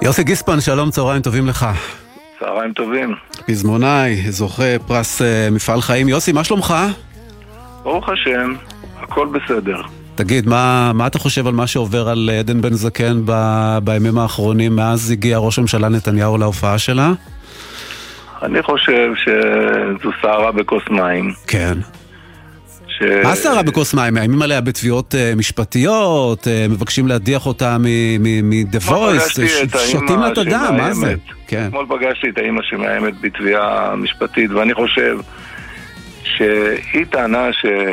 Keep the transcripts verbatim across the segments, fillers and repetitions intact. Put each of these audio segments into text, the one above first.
יוסי גיספן, שלום, צהריים טובים לך. צהריים טובים. פזמונאי, זוכה פרס מפעל חיים. יוסי, מה שלומך? ברוך השם, הכל בסדר. תגיד, מה, מה אתה חושב על מה שעובר על עדן בן זקן ב, בימים האחרונים, מאז הגיע ראש הממשלה נתניהו להופעה שלה? אני חושב שזו סערה בכוס מים. כן. ש... מה סערה בכוס מים? מאיימים עליה בתביעות uh, משפטיות, uh, מבקשים להדיח אותה מ-The Voice, שותים לה את הדם, מה זה? כן. אתמול פגשתי את האמא שמאיימת בתביעה משפטית, ואני חושב שהיא טענה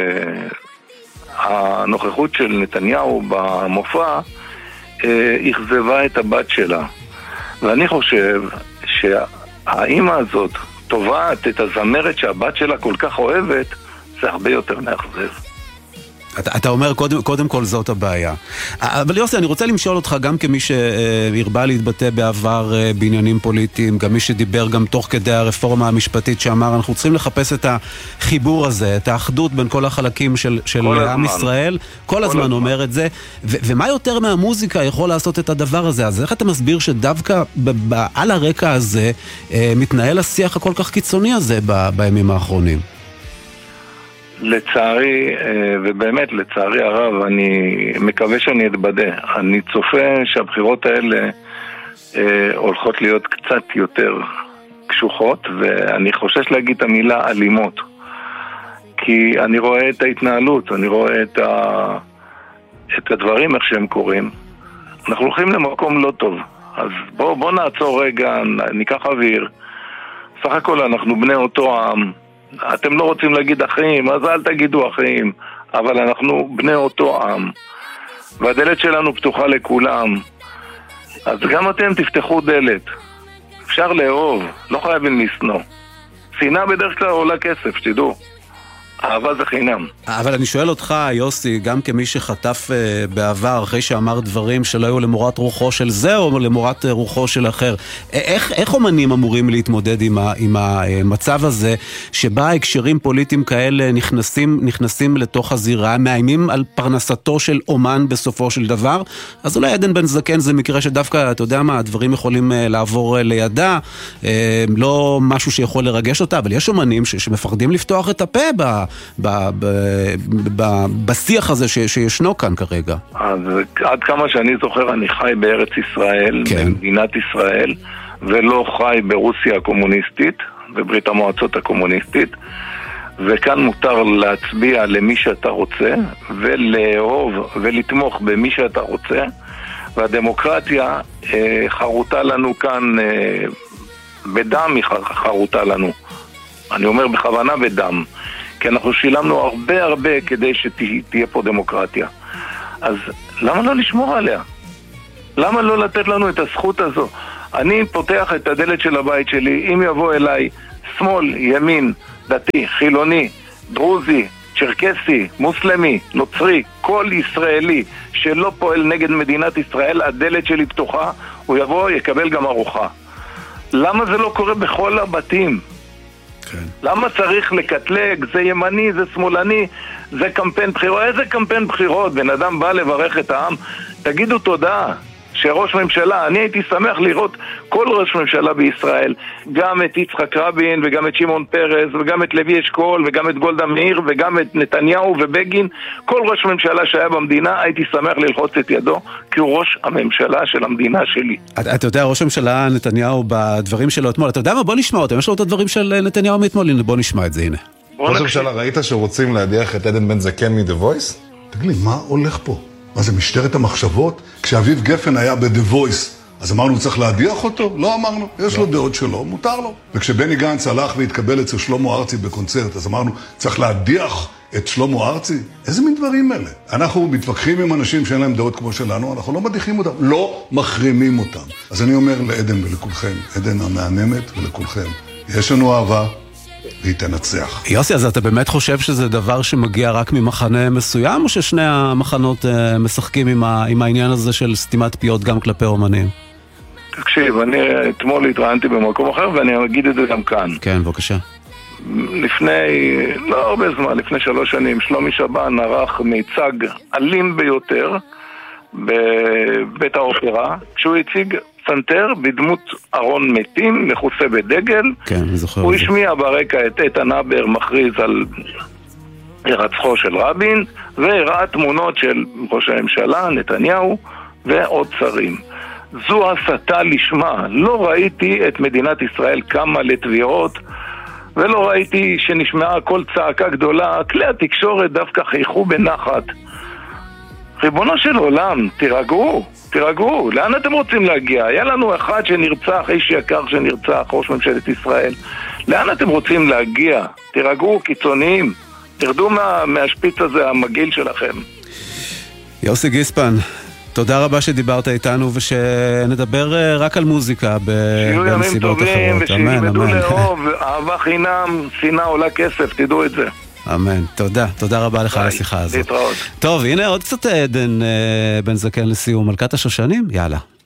שהנוכחות של נתניהו במופע הכזבה את הבת שלה. ואני חושב שהאמא הזאת תובעת את הזמרת שהבת שלה כל כך אוהבת, זה הרבה יותר מאכזב. אתה, אתה אומר, קודם, קודם כל זאת הבעיה. אבל יוסי, אני רוצה למשול אותך גם כמי שהרבה להתבטא בעבר בעניינים פוליטיים, גם מי שדיבר גם תוך כדי הרפורמה המשפטית שאמר, אנחנו צריכים לחפש את החיבור הזה, את האחדות בין כל החלקים של, של עם ישראל. כל, כל הזמן, הזמן אומר את זה. ו- ומה יותר מהמוזיקה יכול לעשות את הדבר הזה? אז איך אתה מסביר שדווקא ב- ב- על הרקע הזה מתנהל השיח הכל כך קיצוני הזה ב- בימים האחרונים? לצערי, ובאמת לצערי הרב, אני מקווה שאני אתבדה. אני צופה שהבחירות האלה הולכות להיות קצת יותר קשוחות, ואני חושש להגיד את המילה אלימות. כי אני רואה את ההתנהלות, אני רואה את, ה... את הדברים איך שהם קורים. אנחנו הולכים למקום לא טוב. אז בוא, בוא נעצור רגע, ניקח אוויר. סך הכל אנחנו בני אותו עם. אתם לא רוצים להגיד אחים, אז אל תגידו אחים, אבל אנחנו בני אותו עם, והדלת שלנו פתוחה לכולם. אז גם אתם תפתחו דלת. אפשר לאהוב, לא חייבים לסנוע. שנאה בדרך כלל עולה כסף, שתדעו. אהבה זה חינם. אבל אני שואל אותך, יוסי, גם כמי שחטף uh, בעבר, אחרי שאמר דברים שלא היו למורת רוחו של זה או למורת רוחו של אחר, איך, איך אומנים אמורים להתמודד עם, ה, עם המצב הזה, שבה הקשרים פוליטיים כאלה נכנסים, נכנסים לתוך הזירה, מאיימים על פרנסתו של אומן בסופו של דבר? אז אולי עדן בן זקן זה מקרה שדווקא, אתה יודע מה, הדברים יכולים uh, לעבור uh, לידה, uh, לא משהו שיכול לרגש אותה, אבל יש אומנים ש, שמפחדים לפתוח את הפה ב... ב, ב, ב, בשיח הזה ש, שישנו כאן כרגע. אז עד כמה שאני זוכר, אני חי בארץ ישראל, כן. במדינת ישראל, ולא חי ברוסיה הקומוניסטית, בברית המועצות הקומוניסטית, וכאן מותר להצביע למי שאתה רוצה, ולאהוב ולתמוך במי שאתה רוצה, והדמוקרטיה אה, חרוטה לנו כאן, אה, בדם היא חרוטה לנו. אני אומר בכוונה בדם. כי אנחנו שילמנו הרבה הרבה כדי שתהיה פה דמוקרטיה. אז למה לא לשמור עליה? למה לא לתת לנו את הזכות הזו? אני פותח את הדלת של הבית שלי, אם יבוא אליי שמאל, ימין, דתי, חילוני, דרוזי, צ'רקסי, מוסלמי, נוצרי, כל ישראלי שלא פועל נגד מדינת ישראל, הדלת שלי פתוחה, הוא יבוא, יקבל גם ארוחה. למה זה לא קורה בכל הבתים? כן. למה צריך לקטלג? זה ימני, זה שמאלני, זה קמפיין בחירות. איזה קמפיין בחירות? בן אדם בא לברך את העם. תגידו תודה שראש ממשלה, אני הייתי שמח לראות כל ראש ממשלה בישראל, גם את יצחק רבין וגם את שמעון פרס וגם את לוי אשכול וגם את גולדה מאיר וגם את נתניהו ובגין. כל ראש ממשלה שהיה במדינה הייתי שמח ללחוץ את ידו, כי הוא ראש הממשלה של המדינה שלי. אתה, אתה יודע, ראש הממשלה נתניהו בדברים שלו אתמול, אתה יודע מה? בוא נשמע אותם. יש לו את הדברים של נתניהו מאתמול, הנה בוא נשמע את זה, הנה. ראש הממשלה, ראית שרוצים להדיח את עדן בן זקן מ-The Voice? תגיד לי, מה הולך פה? מה זה, משטרת המחשבות? כשאביב גפן היה ב-The Voice, אז אמרנו, צריך להדיח אותו? לא אמרנו, יש לו דעות שלו, מותר לו. וכשבני גנץ הלך והתקבל אצל שלמה ארצי בקונצרט, אז אמרנו, צריך להדיח את שלמה ארצי? איזה מין דברים אלה? אנחנו מתווכחים עם אנשים שאין להם דעות כמו שלנו, אנחנו לא מדיחים אותם, לא מחרימים אותם. אז אני אומר לעדן ולכולכם, עדן המהממת ולכולכם, יש לנו אהבה, והיא תנצח. יוסי, אז אתה באמת חושב שזה דבר שמגיע רק ממחנה מסוים, או ששני המחנות uh, משחקים עם, ה, עם העניין הזה של סתימת פיות גם כלפי אומנים? תקשיב, אני אתמול התראיינתי במקום אחר, ואני אגיד את זה גם כאן. כן, בבקשה. לפני, לא הרבה זמן, לפני שלוש שנים, שלומי שבן ערך מיצג אלים ביותר בבית האופרה, כשהוא הציג פסנתר בדמות ארון מתים, מכוסה בדגל. כן, אני זוכר. הוא השמיע ברקע את איתן הבר מכריז על הרצחו של רבין, והראה תמונות של ראש הממשלה, נתניהו, ועוד שרים. זו הסתה לשמה. לא ראיתי את מדינת ישראל קמה לתביעות, ולא ראיתי שנשמעה כל צעקה גדולה. כלי התקשורת דווקא חייכו בנחת. ריבונו של עולם, תירגעו, תירגעו. לאן אתם רוצים להגיע? היה לנו אחד שנרצח, איש יקר שנרצח, ראש ממשלת ישראל. לאן אתם רוצים להגיע? תירגעו, קיצוניים. תרדו מה, מהשפיץ הזה, המגיל שלכם. יוסי גיספן, תודה רבה שדיברת איתנו, ושנדבר רק על מוזיקה בנסיבות אחרות. שיהיו ימים טובים, ושילמדו לאהוב, אהבה חינם, שנאה עולה כסף, תדעו את זה. אמן, תודה, תודה רבה לך על השיחה הזאת. להתראות. טוב, הנה עוד קצת עדן בן זקן לסיום, מלכת השושנים, יאללה.